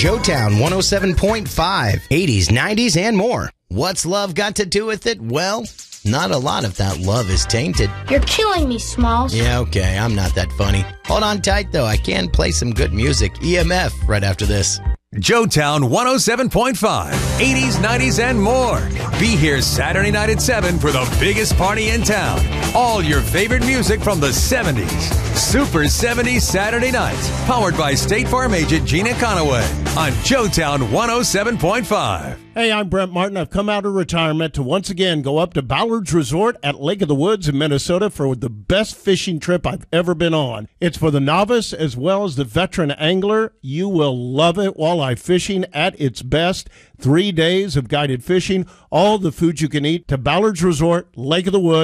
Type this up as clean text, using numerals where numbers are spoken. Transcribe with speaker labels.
Speaker 1: Joetown 107.5, 80s, 90s, and more. What's love got to do with it? Well, not a lot if that love is tainted.
Speaker 2: You're killing me, Smalls.
Speaker 1: Yeah, okay, I'm not that funny. Hold on tight, though. I can play some good music. EMF right after this.
Speaker 3: Joetown 107.5, 80s, 90s, and more. Be here Saturday night at 7 for the biggest party in town. All your favorite music from the 70s. Super 70s Saturday nights. Powered by State Farm agent Gina Conaway on Joetown 107.5.
Speaker 4: Hey, I'm Brent Martin. I've come out of retirement to once again go up to Ballard's Resort at Lake of the Woods in Minnesota for the best fishing trip I've ever been on. It's for the novice as well as the veteran angler. You will love it. Walleye fishing at its best. 3 days of guided fishing, all the food you can eat to Ballard's Resort, Lake of the Woods.